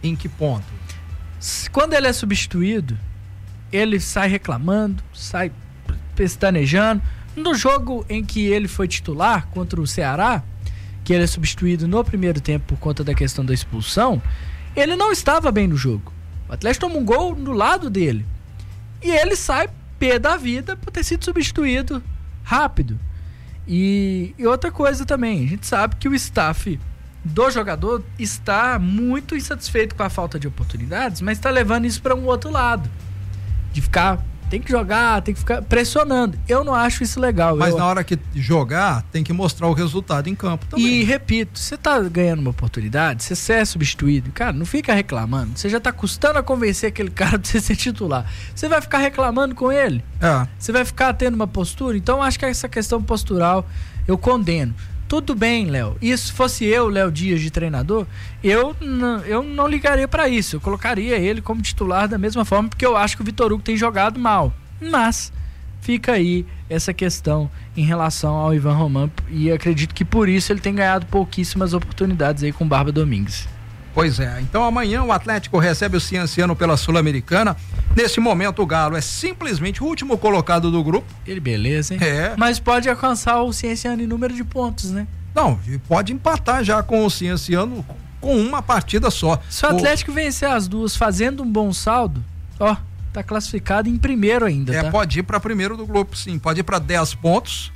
Em que ponto? Quando ele é substituído, ele sai reclamando, sai pestanejando. No jogo em que ele foi titular contra o Ceará, que ele é substituído no primeiro tempo por conta da questão da expulsão, ele não estava bem no jogo. O Atlético toma um gol no lado dele. E ele sai pé da vida por ter sido substituído rápido. E outra coisa também, a gente sabe que o staff do jogador está muito insatisfeito com a falta de oportunidades, mas está levando isso para um outro lado. De ficar, tem que jogar, tem que ficar pressionando. Eu não acho isso legal. Mas na hora que jogar, tem que mostrar o resultado em campo também. E repito, você tá ganhando uma oportunidade, você é substituído, cara, não fica reclamando. Você já tá custando a convencer aquele cara de você ser titular. Você vai ficar reclamando com ele? Você vai ficar tendo uma postura? Então acho que essa questão postural eu condeno. Tudo bem, Léo. E se fosse eu, Léo Dias, de treinador, eu não ligaria para isso. Eu colocaria ele como titular da mesma forma, porque eu acho que o Vitor Hugo tem jogado mal. Mas fica aí essa questão em relação ao Ivan Román, e acredito que por isso ele tem ganhado pouquíssimas oportunidades aí com o Barba Domingues. Pois é, então amanhã o Atlético recebe o Cienciano pela Sul-Americana. Nesse momento o Galo é simplesmente o último colocado do grupo. Ele beleza, hein? Mas pode alcançar o Cienciano em número de pontos, né? Não, pode empatar já com o Cienciano com uma partida só. Se o Atlético vencer as duas fazendo um bom saldo, tá classificado em primeiro ainda, tá? Pode ir para primeiro do grupo, sim, pode ir para 10 pontos.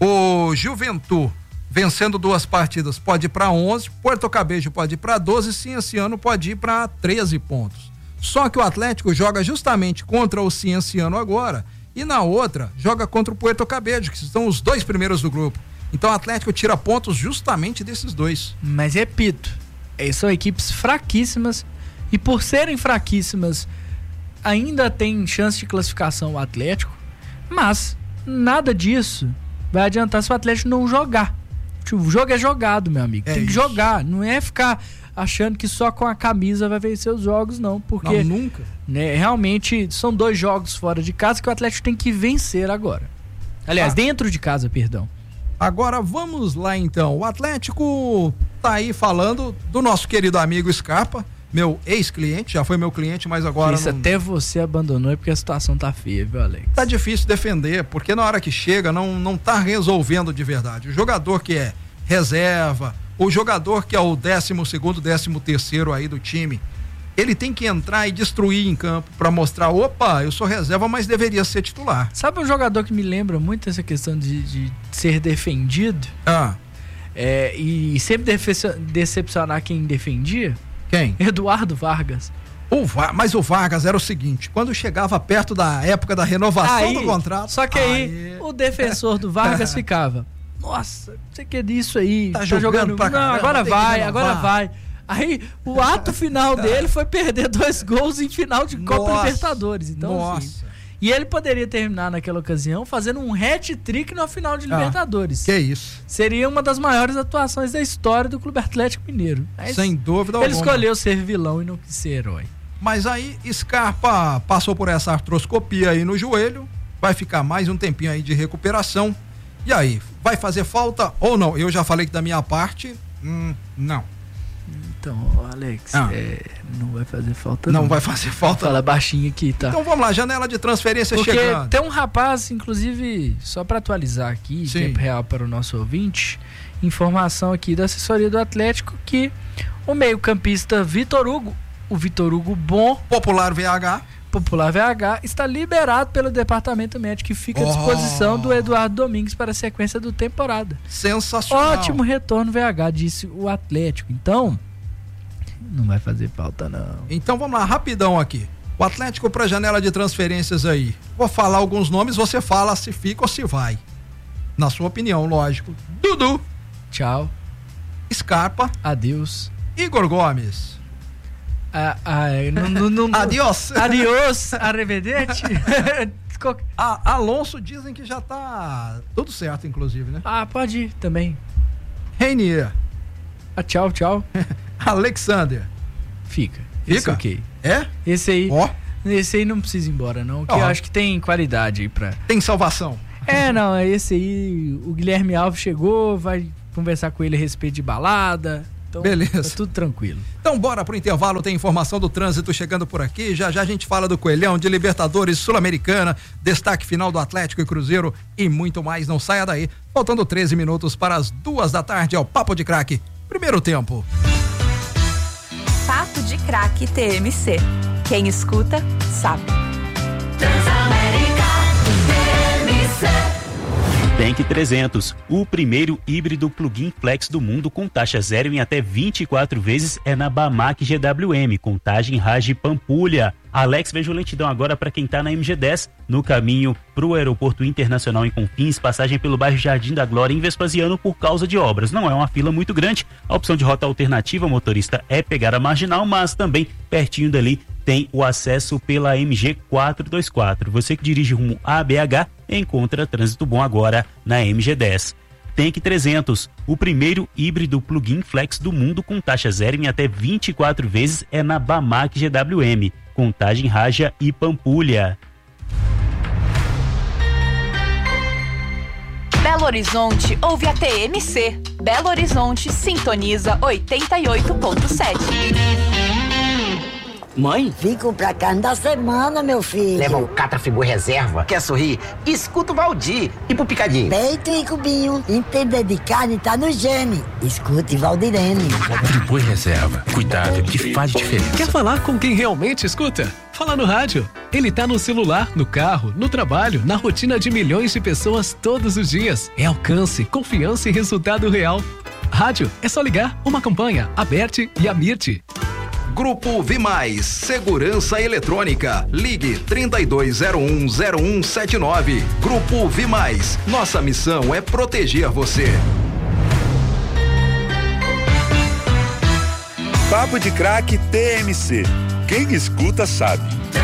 O Juventude, vencendo 2 partidas, pode ir para 11, Puerto Cabello pode ir para 12, Cienciano pode ir para 13 pontos. Só que o Atlético joga justamente contra o Cienciano agora, e na outra joga contra o Puerto Cabello, que são os 2 primeiros do grupo. Então o Atlético tira pontos justamente desses 2. Mas repito, são equipes fraquíssimas, e por serem fraquíssimas ainda tem chance de classificação o Atlético, mas nada disso vai adiantar se o Atlético não jogar. O jogo é jogado, meu amigo. Tem que jogar, não é ficar achando que só com a camisa vai vencer os jogos, não, porque não, nunca. Né, realmente são 2 jogos fora de casa que o Atlético tem que vencer agora. Aliás, dentro de casa, perdão. Agora vamos lá então. O Atlético tá aí falando do nosso querido amigo Scarpa, meu ex-cliente, já foi meu cliente, mas agora isso até você abandonou porque a situação tá feia, viu, Alex? Tá difícil defender, porque na hora que chega não tá resolvendo de verdade. O jogador que é reserva, o jogador que é o 12º, 13º aí do time, ele tem que entrar e destruir em campo para mostrar, opa, eu sou reserva, mas deveria ser titular. Sabe um jogador que me lembra muito essa questão de ser defendido? E sempre decepcionar quem defendia? Quem? Eduardo Vargas. Mas o Vargas era o seguinte, quando chegava perto da época da renovação do contrato... Só que aí o defensor do Vargas ficava, nossa, você quer disso aí? Tá jogando pra caramba, agora vai. Aí o ato final dele foi perder 2 gols em final de Copa Libertadores. Então, assim, e ele poderia terminar naquela ocasião fazendo um hat-trick na final de Libertadores. Que isso. Seria uma das maiores atuações da história do Clube Atlético Mineiro. Mas sem dúvida alguma. Ele escolheu ser vilão e não quis ser herói. Mas aí Scarpa passou por essa artroscopia aí no joelho, vai ficar mais um tempinho aí de recuperação. E aí, vai fazer falta ou não? Eu já falei que da minha parte, não. Então, Alex, não vai fazer falta não. Não vai fazer falta. Fala baixinho aqui, tá? Então vamos lá, janela de transferência chegando. Porque tem um rapaz, inclusive, só para atualizar aqui, em tempo real para o nosso ouvinte, informação aqui da assessoria do Atlético que o meio-campista Vitor Hugo, o Vitor Hugo Bom, Popular VH, está liberado pelo departamento médico e fica à disposição do Eduardo Domingues para a sequência da temporada. Sensacional. Ótimo retorno VH, disse o Atlético. Então, não vai fazer falta não. Então vamos lá, rapidão aqui. O Atlético para janela de transferências aí. Vou falar alguns nomes, você fala se fica ou se vai. Na sua opinião, lógico. Dudu. Tchau. Scarpa. Adeus. Igor Gomes. Adiós. Adiós, arrivederci. Alonso dizem que já tá tudo certo, inclusive, né? Pode ir também. Reinier. Tchau. Alexander. Fica? Ok. Esse aí. Esse aí não precisa ir embora, não. Que eu acho que tem qualidade aí pra. Tem salvação. Esse aí. O Guilherme Alves chegou, vai conversar com ele a respeito de balada. Então, beleza. tá tudo tranquilo. Então bora pro intervalo, tem informação do trânsito chegando por aqui, já a gente fala do Coelhão, de Libertadores, Sul-Americana, destaque final do Atlético e Cruzeiro e muito mais, não saia daí. Faltando 13 minutos para as 2h é o Papo de Craque, primeiro tempo. Papo de Craque TMC, quem escuta, sabe. Transamérica TMC. Tank 300, o primeiro híbrido plug-in flex do mundo com taxa zero em até 24 vezes é na Bamac GWM, Contagem, Rage e Pampulha. Alex, veja o lentidão agora para quem tá na MG10, no caminho pro aeroporto internacional em Confins, passagem pelo bairro Jardim da Glória em Vespasiano por causa de obras. Não é uma fila muito grande, a opção de rota alternativa motorista é pegar a marginal, mas também pertinho dali tem o acesso pela MG 424. Você que dirige rumo a BH encontra trânsito bom agora na MG10. Tank 300, o primeiro híbrido plug-in flex do mundo com taxa zero em até 24 vezes é na Bamac GWM, Contagem, Raja e Pampulha. Belo Horizonte ouve a TMC. Belo Horizonte sintoniza 88.7. Mãe? Vim comprar carne da semana, meu filho. Leva um Catrafigura reserva. Quer sorrir? Escuta o Valdir. E pro picadinho? Peito e cubinho. Entender de carne tá no gene. Escute Valdirene. Friboi reserva. Cuidado que faz diferença. Quer falar com quem realmente escuta? Fala no rádio. Ele tá no celular, no carro, no trabalho, na rotina de milhões de pessoas todos os dias. É alcance, confiança e resultado real. Rádio, é só ligar uma campanha, Aberte e Amirte. Grupo Vimais, Segurança Eletrônica. Ligue 32010179. Grupo Vimais. Nossa missão é proteger você. Papo de Craque TMC. Quem escuta sabe.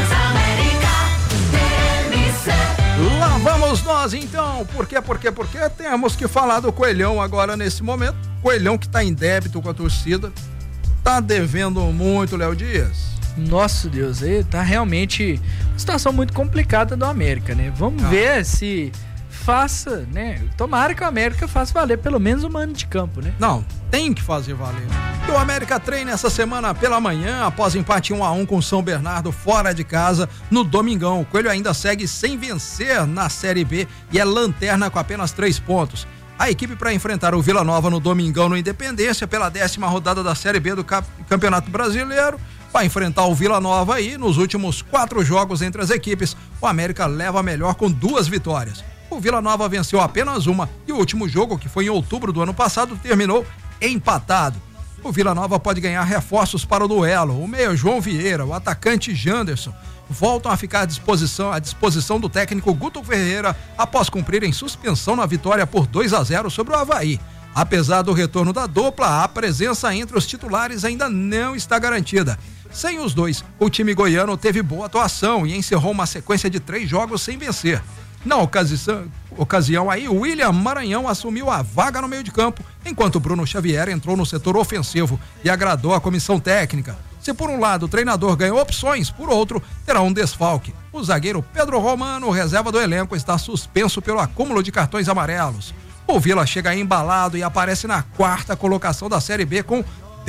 Lá vamos nós então. Por quê? Porque temos que falar do Coelhão agora nesse momento. Coelhão que tá em débito com a torcida. Tá devendo muito, Léo Dias. Nossa Deus, tá realmente uma situação muito complicada do América, né? Vamos ver se faça, né? Tomara que o América faça valer pelo menos um ano de campo, né? Não, tem que fazer valer. E o América treina essa semana pela manhã, após empate 1-1 com São Bernardo fora de casa no domingão. O Coelho ainda segue sem vencer na Série B e é lanterna com apenas 3 pontos. A equipe para enfrentar o Vila Nova no domingão no Independência pela 10ª rodada da Série B do Campeonato Brasileiro. Vai enfrentar o Vila Nova aí nos últimos 4 jogos entre as equipes. O América leva a melhor com 2 vitórias. O Vila Nova venceu apenas uma e o último jogo, que foi em outubro do ano passado, terminou empatado. O Vila Nova pode ganhar reforços para o duelo. O meia João Vieira, o atacante Janderson voltam a ficar à disposição do técnico Guto Ferreira após cumprirem suspensão na vitória por 2-0 sobre o Avaí. Apesar do retorno da dupla, a presença entre os titulares ainda não está garantida. Sem os dois, o time goiano teve boa atuação e encerrou uma sequência de 3 jogos sem vencer. Na ocasião aí, o William Maranhão assumiu a vaga no meio de campo, enquanto Bruno Xavier entrou no setor ofensivo e agradou a comissão técnica. Se por um lado o treinador ganhou opções, por outro terá um desfalque. O zagueiro Pedro Romano, reserva do elenco, está suspenso pelo acúmulo de cartões amarelos. O Vila chega embalado e aparece na 4ª colocação da Série B com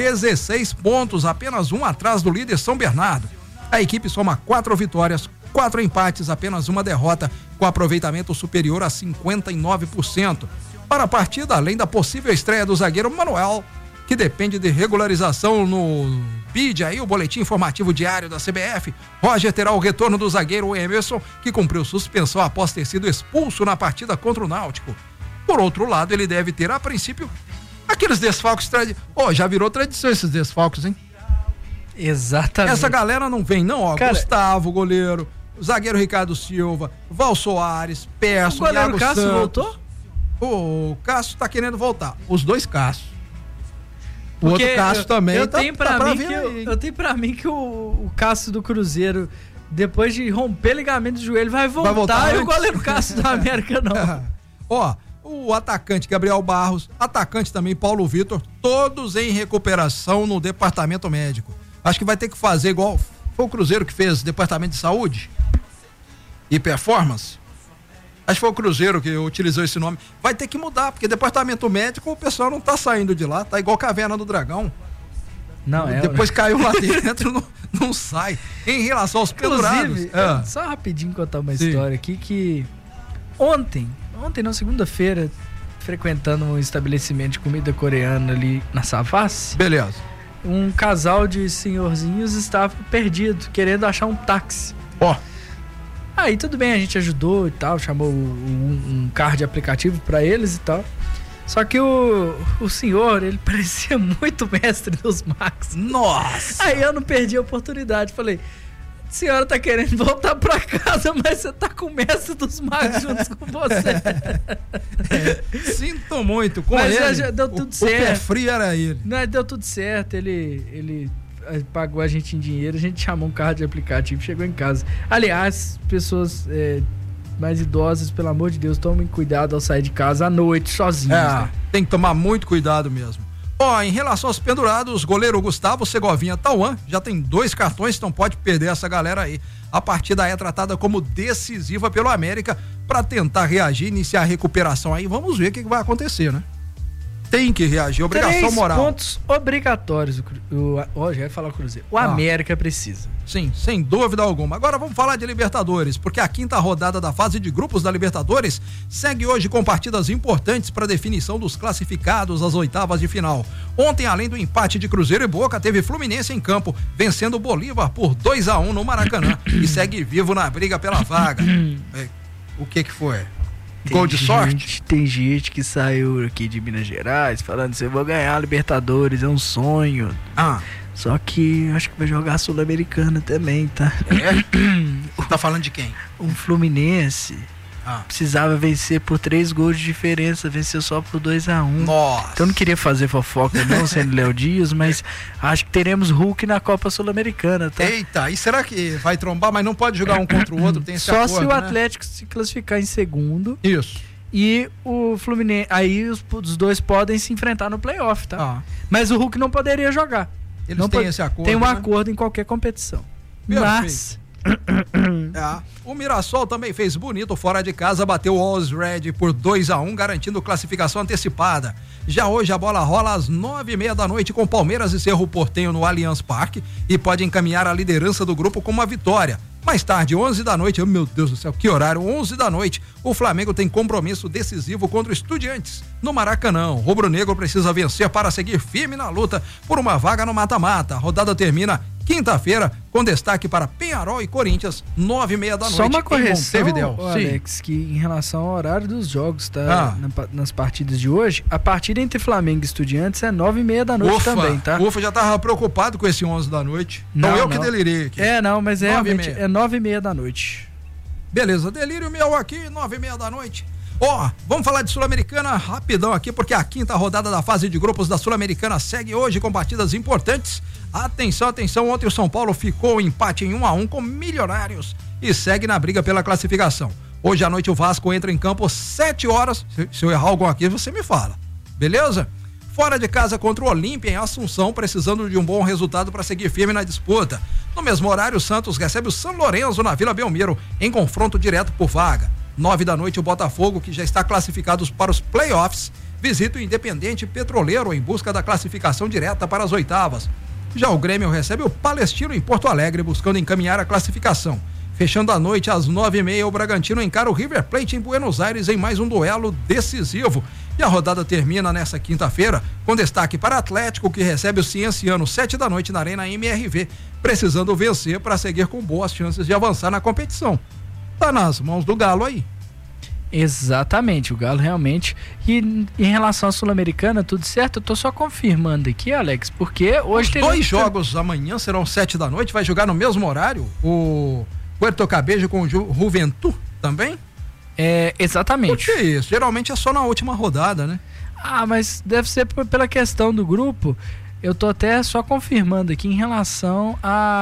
16 pontos, apenas um atrás do líder São Bernardo. A equipe soma 4 vitórias, 4 empates, apenas uma derrota, com aproveitamento superior a 59%. Para a partida, além da possível estreia do zagueiro Manuel, que depende de regularização no BID, aí o boletim informativo diário da CBF, Roger terá o retorno do zagueiro Emerson, que cumpriu suspensão após ter sido expulso na partida contra o Náutico. Por outro lado, ele deve ter, a princípio, aqueles desfalques já virou tradição esses desfalques, hein? Exatamente. Essa galera não vem, não, ó. Cara, Gustavo, goleiro, o zagueiro Ricardo Silva, Val Soares, Persson, o goleiro Iago Cássio Santos. voltou? O Cássio tá querendo voltar. Os 2 Cássios. O Porque outro Cássio também eu tenho pra mim que o o Cássio do Cruzeiro, depois de romper ligamento do joelho, vai voltar e o goleiro Cássio da América não. Ó, o atacante Gabriel Barros, atacante também Paulo Vitor, todos em recuperação no departamento médico. Acho que vai ter que fazer igual foi o Cruzeiro que fez departamento de saúde e performance. Acho que foi o Cruzeiro que utilizou esse nome. Vai ter que mudar, porque departamento médico, o pessoal não tá saindo de lá, tá igual Caverna do Dragão. Não, depois caiu lá dentro, não sai. Em relação aos pendurados. Só rapidinho contar uma história aqui que ontem não, segunda-feira, frequentando um estabelecimento de comida coreana ali na Savassi. Beleza. Um casal de senhorzinhos estava perdido, querendo achar um táxi. Aí tudo bem, a gente ajudou e tal, chamou um carro de aplicativo pra eles e tal. Só que o senhor, ele parecia muito mestre dos magos. Nossa! Aí eu não perdi a oportunidade, falei, a senhora tá querendo voltar pra casa, mas você tá com o mestre dos magos junto com você. Sinto muito com mas ele. Já deu tudo certo. O pé frio era ele. Não, deu tudo certo, ele pagou a gente em dinheiro, a gente chamou um carro de aplicativo, chegou em casa. Aliás, pessoas mais idosas, pelo amor de Deus, tomem cuidado ao sair de casa à noite sozinhos. Né? Tem que tomar muito cuidado mesmo. Em relação aos pendurados, goleiro Gustavo Segovinha Tauan já tem 2 cartões, então pode perder essa galera aí. A partida é tratada como decisiva pelo América para tentar reagir, iniciar a recuperação aí. Vamos ver o que vai acontecer, né? Tem que reagir, obrigação moral. 3 pontos obrigatórios. Já ia falar o Cruzeiro. O América precisa. Sim, sem dúvida alguma. Agora vamos falar de Libertadores, porque a 5ª rodada da fase de grupos da Libertadores segue hoje com partidas importantes para definição dos classificados às 8ª de final. Ontem, além do empate de Cruzeiro e Boca, teve Fluminense em campo, vencendo o Bolívar por 2-1 no Maracanã e segue vivo na briga pela vaga. O que foi? Gol de sorte? Tem gente que saiu aqui de Minas Gerais falando assim, eu vou ganhar a Libertadores, é um sonho. Só que acho que vai jogar a Sul-Americana também, tá? Tá falando de quem? Um Fluminense. Precisava vencer por 3 gols de diferença, venceu só por 2-1. Nossa! Então eu não queria fazer fofoca não, sendo Léo Dias, mas acho que teremos Hulk na Copa Sul-Americana, tá? Eita, e será que vai trombar, mas não pode jogar um contra o outro? Tem esse só acordo, se o né? Atlético se classificar em segundo. Isso. E o Fluminense, aí os dois podem se enfrentar no playoff, tá? Mas o Hulk não poderia jogar. Eles não têm esse acordo, tem um né? acordo em qualquer competição. Mas o Mirassol também fez bonito fora de casa, bateu o Always Red por 2-1, garantindo classificação antecipada. Já hoje a bola rola às 9:30 da noite com Palmeiras e Cerro Porteño no Allianz Parque e pode encaminhar a liderança do grupo com uma vitória. Mais tarde, 11 da noite, meu Deus do céu, que horário, 11 da noite, o Flamengo tem compromisso decisivo contra o Estudiantes no Maracanã. O rubro-negro precisa vencer para seguir firme na luta por uma vaga no mata-mata. A rodada termina quinta-feira, com destaque para Peñarol e Corinthians, 9:30 da noite. Só uma correção, Montevidéu. Alex, que em relação ao horário dos jogos, tá? Nas partidas de hoje, a partida entre Flamengo e Estudiantes é 9:30 da noite também, tá? Ufa, já tava preocupado com esse 11 da noite. Então eu que delirei aqui. Mas realmente é 9:30 da noite. Beleza, delírio meu aqui, 9:30 da noite. Vamos falar de Sul-Americana rapidão aqui, porque a 5ª rodada da fase de grupos da Sul-Americana segue hoje com partidas importantes. Atenção, ontem o São Paulo ficou empate em 1-1 com Milionários e segue na briga pela classificação. Hoje à noite o Vasco entra em campo às 7 horas, se eu errar algum aqui você me fala, beleza? Fora de casa contra o Olímpia em Assunção, precisando de um bom resultado para seguir firme na disputa. No mesmo horário, o Santos recebe o São Lourenço na Vila Belmiro em confronto direto por vaga. 9 da noite, o Botafogo, que já está classificado para os playoffs, visita o Independente Petroleiro em busca da classificação direta para as 8ª. Já o Grêmio recebe o Palestino em Porto Alegre, buscando encaminhar a classificação. Fechando a noite, às 9:30, o Bragantino encara o River Plate em Buenos Aires em mais um duelo decisivo. E a rodada termina nessa quinta-feira, com destaque para Atlético, que recebe o Cienciano 7 da noite na Arena MRV, precisando vencer para seguir com boas chances de avançar na competição. Tá nas mãos do Galo aí. Exatamente, o Galo realmente. E em relação à Sul-Americana, tudo certo? Eu tô só confirmando aqui, Alex, porque hoje tem 2 jogos amanhã, serão 7 da noite, vai jogar no mesmo horário o Puerto Cabello com o Juventud também? Exatamente. Por que isso? Geralmente é só na última rodada, né? Mas deve ser pela questão do grupo. Eu tô até só confirmando aqui em relação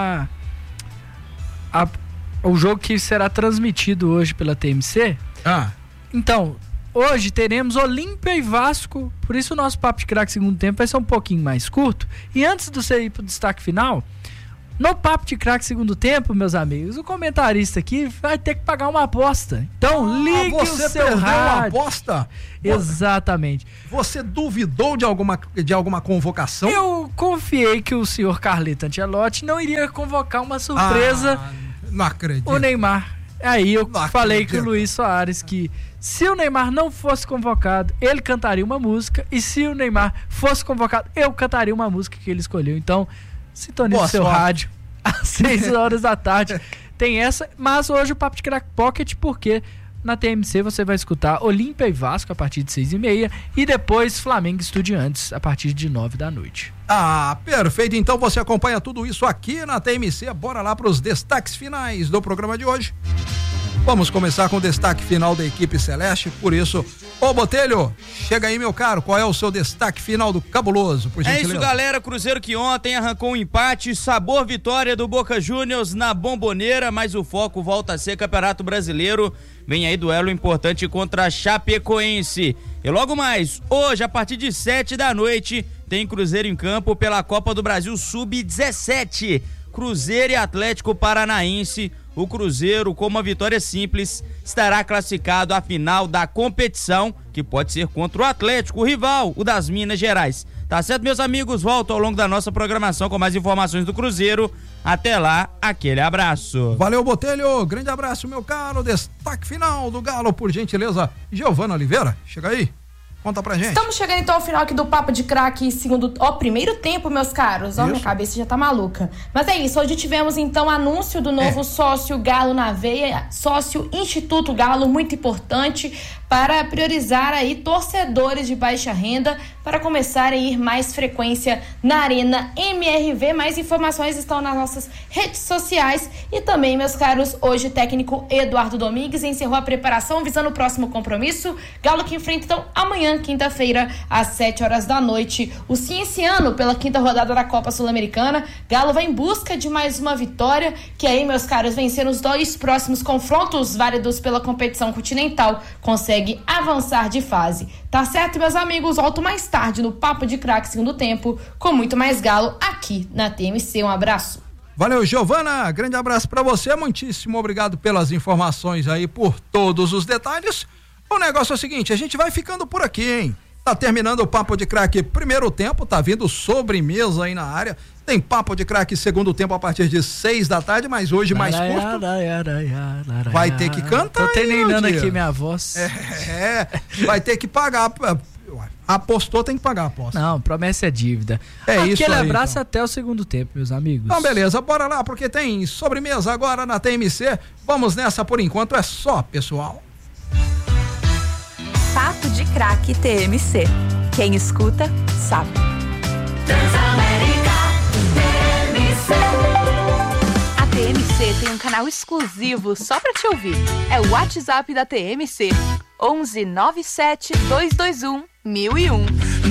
o jogo que será transmitido hoje pela TMC. Então, hoje teremos Olímpia e Vasco, por isso o nosso Papo de Craque segundo tempo vai ser um pouquinho mais curto. E antes de você ir pro destaque final, No Papo de Craque segundo tempo, meus amigos, o comentarista aqui vai ter que pagar uma aposta. Então ligue o seu rádio. Uma aposta? Exatamente. Você duvidou de alguma convocação? Eu confiei que o senhor Carleto Ancelotti não iria convocar uma surpresa. Não acredito. O Neymar. Aí eu falei com o Luiz Soares que se o Neymar não fosse convocado, ele cantaria uma música, e se o Neymar fosse convocado, eu cantaria uma música que ele escolheu. Então, sintonize o seu rádio às 6 horas da tarde. Tem essa, mas hoje o Papo de Crack Pocket, porque na TMC você vai escutar Olímpia e Vasco a partir de 6h30 e depois Flamengo e Estudiantes a partir de 9 da noite. Perfeito. Então você acompanha tudo isso aqui na TMC. Bora lá para os destaques finais do programa de hoje. Vamos começar com o destaque final da equipe celeste, por isso, ô Botelho, chega aí, meu caro, qual é o seu destaque final do Cabuloso, por gentileza? É isso, galera, Cruzeiro que ontem arrancou um empate, sabor vitória do Boca Juniors na Bomboneira, mas o foco volta a ser Campeonato Brasileiro, vem aí duelo importante contra a Chapecoense. E logo mais, hoje, a partir de 7 da noite, tem Cruzeiro em campo pela Copa do Brasil Sub-17, Cruzeiro e Atlético Paranaense. O Cruzeiro, com uma vitória simples, estará classificado à final da competição, que pode ser contra o Atlético, o rival, o das Minas Gerais. Tá certo, meus amigos? Volto ao longo da nossa programação com mais informações do Cruzeiro. Até lá, aquele abraço. Valeu, Botelho. Grande abraço, meu caro. Destaque final do Galo, por gentileza. Giovana Oliveira, chega aí. Conta pra gente. Estamos chegando então ao final aqui do Papo de Craque, primeiro tempo, meus caros. Minha cabeça já tá maluca. Mas é isso, hoje tivemos então anúncio do novo sócio Galo na Veia, sócio Instituto Galo, muito importante para priorizar aí torcedores de baixa renda para começarem a ir mais frequência na Arena MRV. Mais informações estão nas nossas redes sociais e também, meus caros, hoje o técnico Eduardo Domingues encerrou a preparação visando o próximo compromisso. Galo que enfrenta então amanhã, quinta-feira, às 7 horas da noite, o Cienciano pela 5ª rodada da Copa Sul-Americana. Galo vai em busca de mais uma vitória, que aí, meus caros, vencendo os 2 próximos confrontos válidos pela competição continental, consegue avançar de fase. Tá certo, meus amigos? Volto mais tarde no Papo de Craque segundo tempo com muito mais Galo aqui na TMC. Um abraço. Valeu, Giovana. Grande abraço pra você. Muitíssimo obrigado pelas informações aí, por todos os detalhes. O negócio é o seguinte, a gente vai ficando por aqui, hein? Tá terminando o Papo de Craque primeiro tempo, tá vindo sobremesa aí na área. Tem Papo de Craque segundo tempo a partir de 6 da tarde, mas hoje mais curto. Vai ter que cantar. Tô treinando aqui minha voz. Vai ter que pagar. Apostou, tem que pagar a aposta. Não, promessa é dívida. Isso aí. Aquele abraço então. Até o segundo tempo, meus amigos. Então, beleza, bora lá, porque tem sobremesa agora na TMC. Vamos nessa por enquanto, é só, pessoal. Papo de Craque TMC. Quem escuta, sabe. Transamérica TMC. A TMC tem um canal exclusivo só pra te ouvir. É o WhatsApp da TMC. 11 97 221 1001.